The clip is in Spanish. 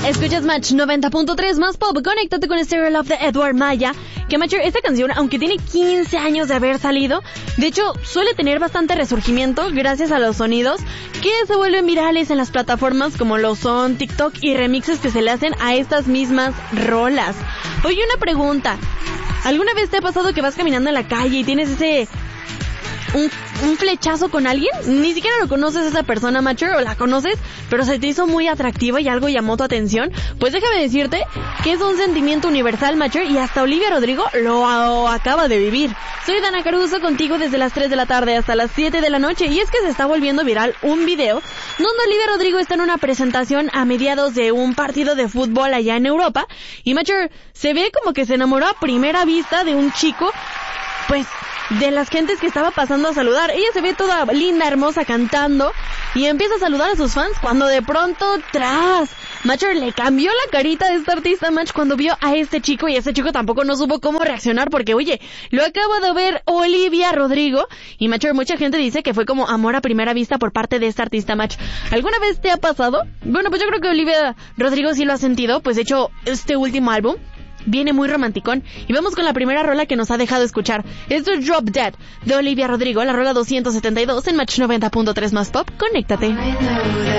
Escuchas Match 90.3 más pop. Conéctate con Stereo Love de Edward Maya. Que Matcher, esta canción, aunque tiene 15 años de haber salido, de hecho suele tener bastante resurgimiento gracias a los sonidos que se vuelven virales en las plataformas como lo son TikTok y remixes que se le hacen a estas mismas rolas. Oye, una pregunta. ¿Alguna vez te ha pasado que vas caminando en la calle y tienes un flechazo con alguien? Ni siquiera lo conoces a esa persona, Matcher, o la conoces, pero se te hizo muy atractiva y algo llamó tu atención. Pues déjame decirte que es un sentimiento universal, Matcher, y hasta Olivia Rodrigo lo acaba de vivir. Soy Dana Caruso, contigo desde las 3 de la tarde hasta las 7 de la noche, y es que se está volviendo viral un video donde Olivia Rodrigo está en una presentación a mediados de un partido de fútbol allá en Europa, y Matcher se ve como que se enamoró a primera vista de un chico, pues de las gentes que estaba pasando a saludar. Ella se ve toda linda, hermosa, cantando, y empieza a saludar a sus fans cuando de pronto, Matcher le cambió la carita de esta artista, Match, cuando vio a este chico, y este chico tampoco no supo cómo reaccionar porque, oye, lo acaba de ver Olivia Rodrigo, y Matcher, mucha gente dice que fue como amor a primera vista por parte de esta artista, Match. ¿Alguna vez te ha pasado? Bueno, pues yo creo que Olivia Rodrigo sí lo ha sentido, pues de hecho, este último álbum viene muy romanticón, y vamos con la primera rola que nos ha dejado escuchar. Esto es Drop Dead de Olivia Rodrigo, la rola 272 en Match 90.3 más pop. Conéctate.